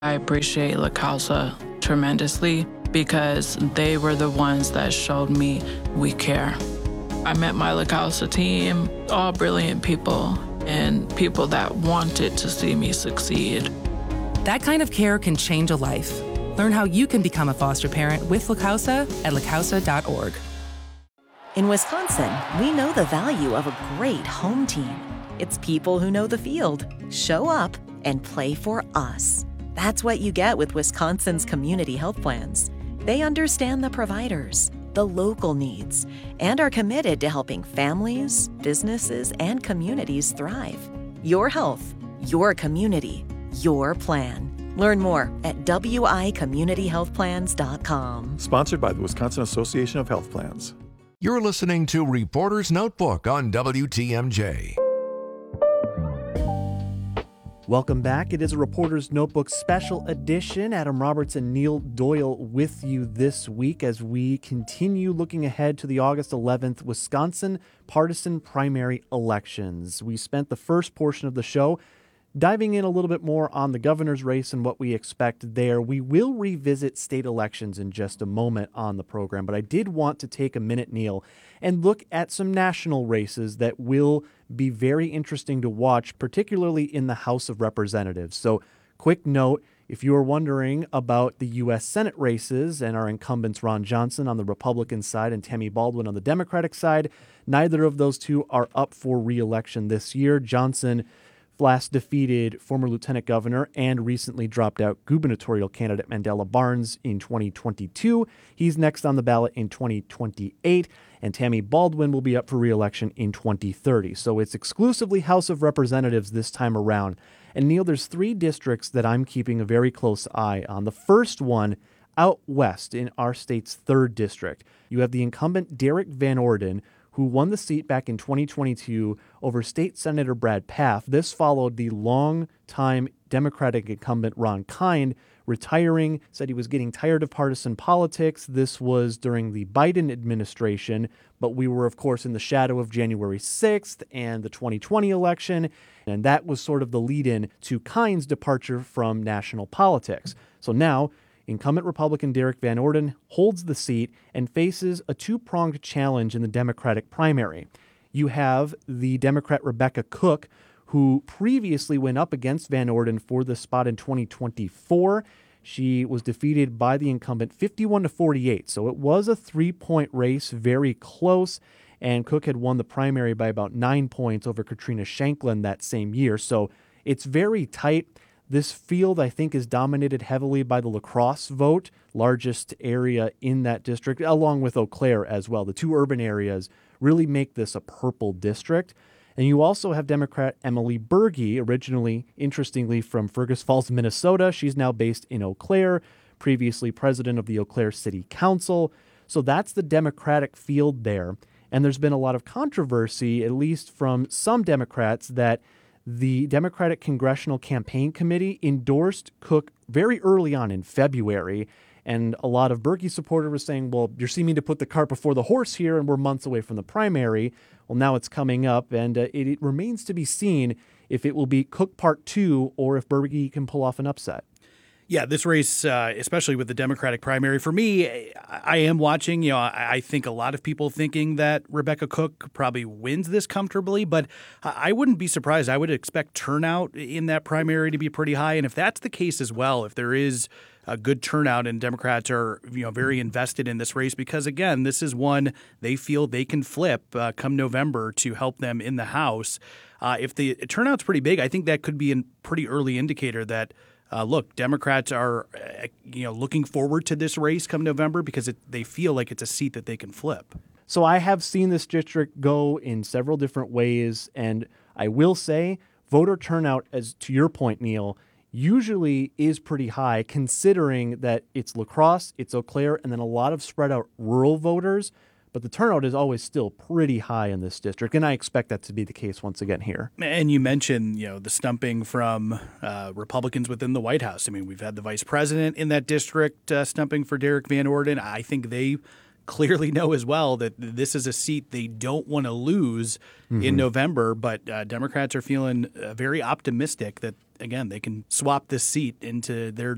I appreciate La Causa tremendously because they were the ones that showed me we care. I met my La Causa team, all brilliant people and people that wanted to see me succeed. That kind of care can change a life. Learn how you can become a foster parent with La Causa at lacausa.org. In Wisconsin, we know the value of a great home team. It's people who know the field, show up, and play for us. That's what you get with Wisconsin's community health plans. They understand the providers, the local needs, and are committed to helping families, businesses, and communities thrive. Your health, your community, your plan. Learn more at wicommunityhealthplans.com. Sponsored by the Wisconsin Association of Health Plans. You're listening to Reporter's Notebook on WTMJ. Welcome back. It is a Reporter's Notebook special edition. Adam Roberts and Neil Doyle with you this week as we continue looking ahead to the August 11th Wisconsin partisan primary elections. We spent the first portion of the show diving in a little bit more on the governor's race and what we expect there. We will revisit state elections in just a moment on the program, but I did want to take a minute, Neil, and look at some national races that will be very interesting to watch, particularly in the House of Representatives. So, quick note, if you are wondering about the U.S. Senate races and our incumbents Ron Johnson on the Republican side and Tammy Baldwin on the Democratic side, neither of those two are up for re-election this year. Johnson last defeated former lieutenant governor and recently dropped out gubernatorial candidate Mandela Barnes in 2022. He's next on the ballot in 2028, and Tammy Baldwin will be up for re-election in 2030. So it's exclusively House of Representatives this time around. And Neil, there's three districts that I'm keeping a very close eye on. The first one, out west in our state's 3rd district. You have the incumbent Derek Van Orden, who won the seat back in 2022 over State Senator Brad Pfaff. This followed the long-time Democratic incumbent Ron Kind retiring, said he was getting tired of partisan politics. This was during the Biden administration, but we were, of course, in the shadow of January 6th and the 2020 election, and that was sort of the lead-in to Kind's departure from national politics. So now, incumbent Republican Derek Van Orden holds the seat and faces a two-pronged challenge in the Democratic primary. You have the Democrat Rebecca Cook, who previously went up against Van Orden for the spot in 2024. She was defeated by the incumbent 51-48, so it was a 3-point race, very close, and Cook had won the primary by about 9 points over Katrina Shanklin that same year, so it's very tight. This field, I think, is dominated heavily by the La Crosse vote, largest area in that district, along with Eau Claire as well. The two urban areas really make this a purple district. And you also have Democrat Emily Berge, originally, interestingly, from Fergus Falls, Minnesota. She's now based in Eau Claire, previously president of the Eau Claire City Council. So that's the Democratic field there. And there's been a lot of controversy, at least from some Democrats, that the Democratic Congressional Campaign Committee endorsed Cook very early on in February, and a lot of Berge supporters were saying, well, you're seeming to put the cart before the horse here, and we're months away from the primary. Well, now it's coming up, and it remains to be seen if it will be Cook Part 2 or if Berge can pull off an upset. Yeah, this race, especially with the Democratic primary, for me, I am watching. I think a lot of people thinking that Rebecca Cook probably wins this comfortably, but I wouldn't be surprised. I would expect turnout in that primary to be pretty high, and if that's the case as well, if there is a good turnout and Democrats are very invested in this race, because again, this is one they feel they can flip come November to help them in the House. If the turnout's pretty big, I think that could be a pretty early indicator that. Look, Democrats are, looking forward to this race come November because they feel like it's a seat that they can flip. So I have seen this district go in several different ways, and I will say voter turnout, as to your point, Neil, usually is pretty high considering that it's La Crosse, it's Eau Claire, and then a lot of spread out rural voters. But the turnout is always still pretty high in this district, and I expect that to be the case once again here. And you mentioned, the stumping from Republicans within the White House. I mean, we've had the vice president in that district stumping for Derek Van Orden. I think they clearly know as well that this is a seat they don't want to lose in November, but Democrats are feeling very optimistic that, again, they can swap this seat into their